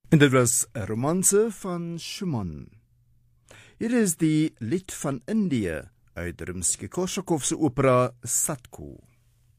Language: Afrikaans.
En dit was 'n romanse van Schumann. Hier is die lied van Indië uit Rimsky-Korsakov se opera Sadko.